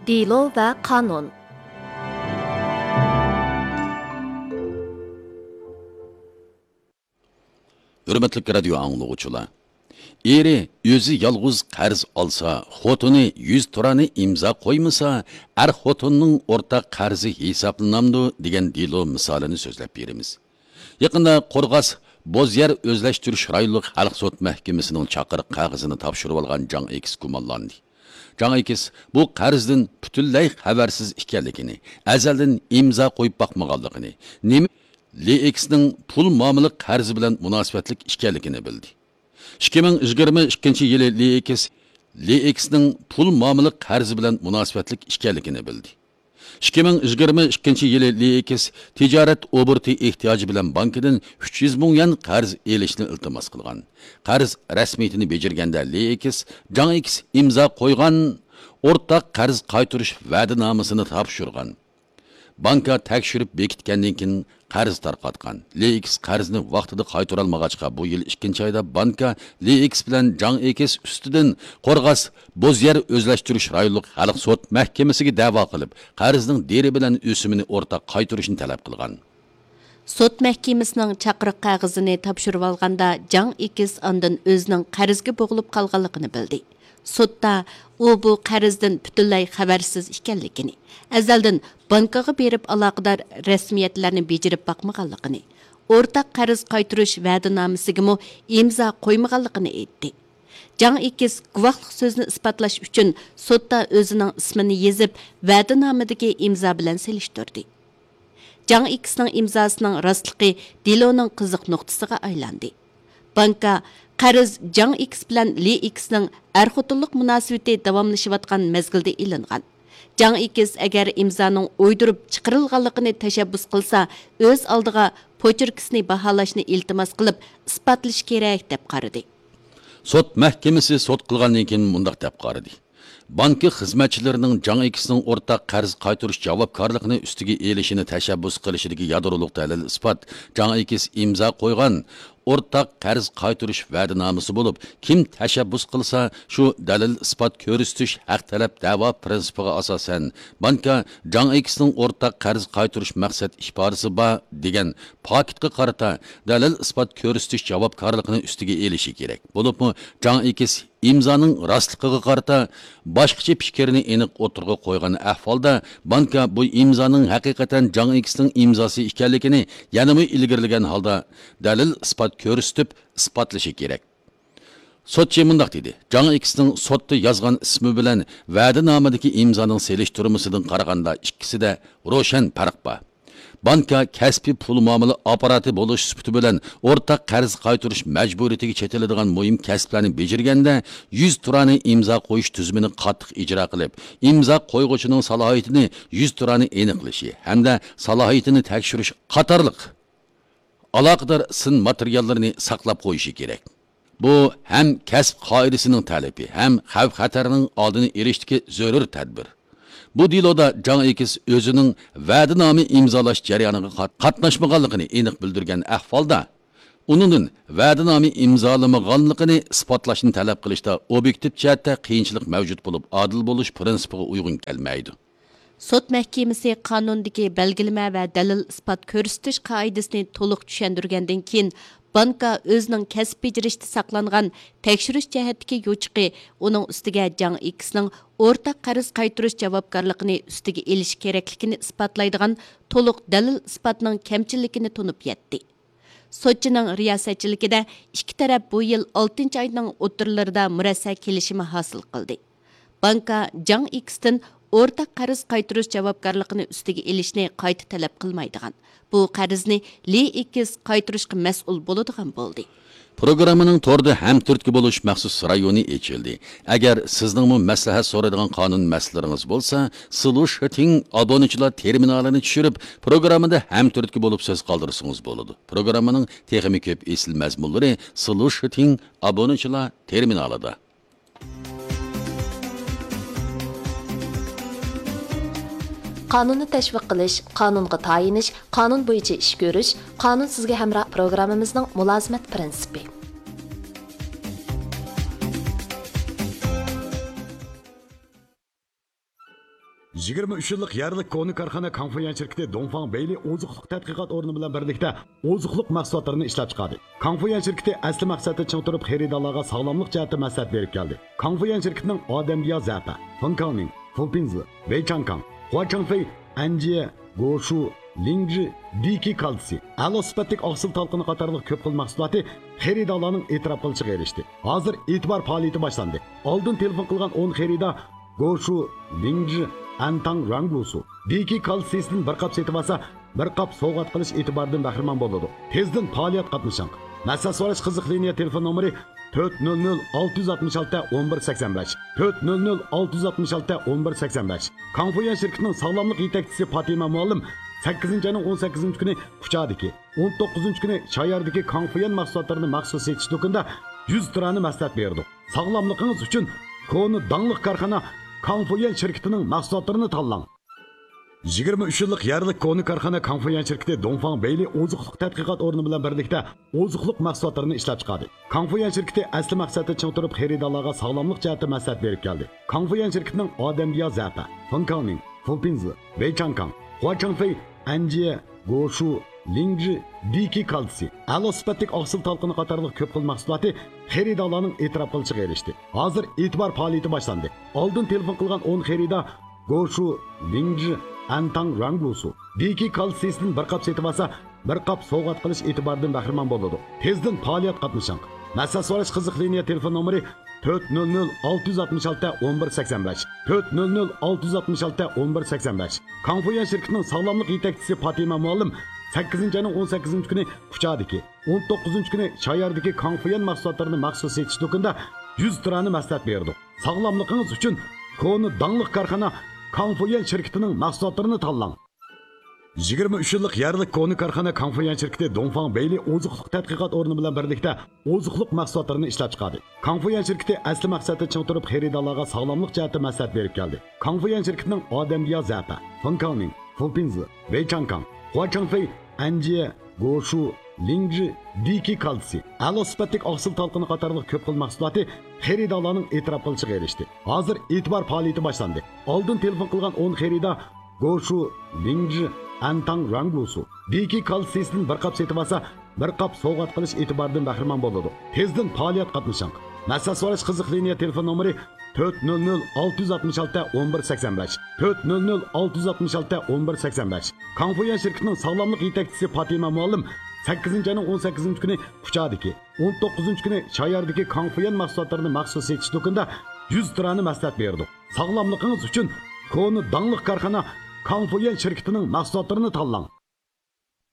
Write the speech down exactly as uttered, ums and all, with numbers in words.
Dilo ve kanun. Hürmetli radyo anlıqçılar. Eri özü yalğız qarz alsa, xotuni yüz turani imza qoymasa, er xotunning ortaq qarzi hesaplanamdı degan dilo misolini so'zlab beramiz. Yaqinda Qo'rg'as Bozyer o'zlashtirish rayonlik xalq sud mahkamasining chaqiriq qog'ozini topshirib olgan Jang X gumonlandi. Jang X bu qarzdan butunlay xabarsiz ekanligini, azaldan imzo qo'yib boqmaganligini, nima L X'ning pul muomala qarzi bilan munosabatlik ekanligini bildi. ikki ming yigirma ikkinchi yili L X L X'ning pul muomala qarzi bilan munosabatlik ekanligini bildi. ikki ming yigirma ikkinchi yili L X tijorat oburti ehtiyoji bilan bankidan uch yuz ming yuan qarz elishni iltimos qilgan. Qarz rasmiyatini bejirganda L X Jang X imzo qo'ygan o'rtaq qarz qaytarish va'danomasini topshirgan. Banka tekshirib bekitgandan keyin qarz tarqatgan. L X qarzni vaqtida qaytara olmag'achqa bu yil ikkinchi oyda banka L X bilan Jang X ustidan Qo'rg'as Bozyer o'zlashtirish rayonlik xalq sud mahkamasiga da'vo qilib, qarzning deri bilan o'simini o'rtaq qaytarishni talab qilgan. Sud mahkamasining chaqiriq qog'ozini topshirib olganda Jang X ondan o'zining qarzga bo'g'ilib qolganligini bildi. Sudda u bu qarzdan butunlay xabarsiz ekanligini, azaldan bankaga berib aloqador rasmiyatlarni bejirib boqmaganligini, o'rtaq qarz qaytarish va'danomasigami imzo qo'ymaganligini aytdi. Jang X guvohlik so'zni isbotlash uchun sudda o'zining ismini yozib, va'danomadagi imzo bilan selishtirdi. Jang X'ning imzosining rostligi Diloning qiziq nuqtasiga aylandi. Banka qarz Jang X bilan L X'ning er-xotinlik munosabati davomlashayotgan mezgilda ilingan. Jang X agar imzoning o'ydirib chiqarilganligini tashabbus qilsa, o'z oldiga pochirkisini baholashni iltimos qilib, isbotlash kerak deb qaradi. Sud mahkamasi sud qilgandan keyin mundaq deb qaradi. Banka xizmatchilarining Jang X'ning o'rtaq qarz qaytarish javobgarligini ustiga elishini tashabbus qilishidagi yadroliq dalil isbot Jang X imzo qo'ygan o'rtaq qarz qaytarish va'dnomasi bo'lib, kim tashabbus qilsa, shu dalil isbot ko'rsatish haq talab da'vo prinsipiga asosan banka Jang X'ning o'rtaq qarz qaytarish maqsad ifodasi bor degan paketga qarata dalil isbot ko'rsatish javobgarligini ustiga elishi kerak. Bo'libmi Jang X imzoning rostligiga qarata boshqacha fikrni aniq o'tirg'a qo'ygan ahvolda banka bu imzoning haqiqatan Jang X'ning imzosi ekanligini yanami ilgirlagan holda dalil isbot ko'rsatib isbotlashi kerak. Sotchi mundaq dedi. Jang X'ning sotda yozgan ismi bilan va'danomadagi imzoning selishtirmasidan qaraganda ikkisida ro'shan farq bor. Banka kasbiy pul muomala apparati bo'lish sifati bilan o'rtaq qarz qaytarish majburiyatiga chetiladigan muhim kasblarni bejirganda yuz turani imzo qo'yish tizimini qattiq ijro qilib, imzo qo'yg'uchining salohiyatini yuz turani aniqlashi hamda salohiyatini tekshirish qatorliq aloqador sin materiallarini saqlab qo'yishi kerak. Bu ham kasb qoidasining talabi, ham xavf xatarning oldini olishga zarur tadbir. Bu diloda Jang X o'zining va'dinoma imzolash jarayoniga qatnashmaganligini aniq bildirgan ahvolda, uningdan va'dinoma imzolamaganligini isbotlashni talab qilishda obyektiv jihatda qiyinchilik mavjud bo'lib, adil bo'lish prinsipiga uyg'un kelmaydi. Sud mahkamasi qonundagi belgilama va dalil isbot ko'rsatish qoidasini to'liq tushundirgandan keyin banka o'zining kasb bejirishda saqlangan tekshirish jihatdagi yo'chiqi uning ustiga Jang X'ning o'rtaq qarz qaytarish javobgarligini ustiga elish kerakligini isbotlaydigan to'liq dalil isbotning kamchilikini tunib yetdi. Sudchining riyosatchiligida ikki taraf bu yil oltinchi oyning o'tirlarida murassa kelishimi hosil qildi. Banka Jang X'dan o'rtaq qarz qaytarish javobgarligini ustiga elishni qayta talab qilmaydigan. Bu qarzni L X qaytarishga mas'ul bo'ladigan bo'ldi. Programmaning to'rda ham turtki bo'lish maxsus rayoni ochildi. Agar sizning maslahat so'raydigan qonun masalalaringiz bo'lsa, Solution obunachilar terminalini tushirib, programmada ham turtki bo'lib so'z qoldirsangiz bo'ladi. Programmaning texnik ko'p esil mazmunlari Solution obunachilar terminalida. Qonunni tashviq qilish, qonunga tayinish, qonun bo'yicha ish ko'rish, qonun sizga hamroh programmamizning mulozimat prinsipi. yigirma uch yillik yerlik koni korxona Kangfuyan şirketi Dongfang Beyli oziqliq tadqiqot o'rni bilan birlikda oziqliq mahsulotlarini ishlab chiqardi. Kangfuyan şirketi asli maqsadi ching turib xaridorlarga sog'lomlik jihati maslahat berib keldi. Kangfuyan şirketining odamga zapa, Fengkangning, Fupinzi, Weichangkang, Huachangfei, Anjie, Goshu, Lingji, Diki kalsi, a'lo sifatli oqsil talqini qatorliq ko'p xil mahsulotlar xaridorlarning e'tirof qilishiga erishdi. Hozir e'tibor faoliyati boshlandi. Oldin telefon qilgan o'n xaridor Goshu, Lingji, Antang Rangusu, Diki kalsisidan bir qap setib olsa, bir qap sovg'at qilish e'tiboridan bahramand bo'ladi. Tezdan faoliyat qatnashing. Maslahat so'rash qiziq liniya telefon nomeri to'rt nol nol olti yuz oltmish olti o'n bir sakson besh, to'rt nol nol olti yuz oltmish olti o'n bir sakson besh. Kangfuyan şirketining sog'lomlik yetakchisi Fatima muallim sakkizinchi ayning o'n sakkizinchi kuni Puchadagi, o'n to'qqizinchi kuni Shoyardagi Kangfuyan mahsulotlarini maxsus setish do'konida yuz turani maslahat berdi. Sog'lomligingiz uchun koni dangliq korxona Kangfuyan şirketining mahsulotlarini tanlang. yigirma uch yillik yerlik koni korxona Kangfuyan şirketi Dongfang Beyli oziqliq tadqiqot o'rni bilan birlikda oziqliq mahsulotlarini ishlab chiqardi. Kangfuyan şirketi asli maqsadi ching turib xaridorlarga sog'lomlik jihati maslahat berib keldi. Kangfuyan şirketining odamga zapa, Fengkangning, Fupinzi, Weichangkang, Huachangfei, Anjie, Goshu, Lingji, Diki kalsi, a'lo sifatli oqsil talqini qatorliq ko'p xil mahsulotlar xaridorlarning e'tirof qilishiga erishdi. Hozir e'tibor faoliyati boshlandi. Oldin telefon qilgan o'n xaridor Goshu, Lingji, Antang Rangusu, Diki kalsisidan bir qap setib olsa, bir qap sovg'at qilish e'tiboridan bahramand bo'ladi. Tezdan faoliyat qatnashing. Maslahat so'rash qiziq liniya telefon nomeri to'rt nol nol olti yuz oltmish olti o'n bir sakson besh, to'rt nol nol olti yuz oltmish olti o'n bir sakson besh. Kangfuyan şirketining sog'lomlik yetakchisi Fatima muallim sakkizinchi ayning o'n sakkizinchi kuni Puchadagi, o'n to'qqizinchi kuni Shoyardagi Kangfuyan mahsulotlarini maxsus setish do'konida yuz turani maslahat berdi. Sog'lomligingiz uchun koni dangliq korxona Kangfuyan şirketining mahsulotlarini tanlang. yigirma uch yillik yerlik koni korxona Kangfuyan şirketi Dongfang Beyli oziqliq tadqiqot o'rni bilan birlikda oziqliq mahsulotlarini ishlab chiqardi. Kangfuyan şirketi asli maqsadi ching turib xaridorlarga sog'lomlik jihati maslahat berib keldi. Kangfuyan şirketining odamga zapa, Fengkangning, Fupinzi, Weichangkang, Huachangfei, Anjie, Goshu, Lingji, Diki kalsi, a'lo sifatli oqsil talqini qatorliq ko'p xil mahsulotlar xaridorlarning e'tirof qilishiga erishdi. Hozir e'tibor faoliyati boshlandi. Oldin telefon qilgan o'n xaridor Goshu, Lingji, Antang Rangusu, Diki kalsisidan bir qap setib olsa, bir qap sovg'at qilish e'tiboridan bahramand bo'ladi. Tezdan faoliyat qatnashing. Maslahat so'rash qiziq liniya telefon nomeri to'rt nol nol olti yuz oltmish olti o'n bir sakson besh, to'rt nol nol olti yuz oltmish olti o'n bir sakson besh. Kangfuyan şirketining sog'lomlik yetakchisi Fatima muallim sakkizinchi ayning o'n sakkizinchi kuni Puchadagi, o'n to'qqizinchi kuni Shoyardagi Kangfuyan mahsulotlarini maxsus setish do'konida yuz turani maslahat berdi. Sog'lomligingiz uchun koni dangliq korxona Kangfuyan şirketining mahsulotlarini tanlang.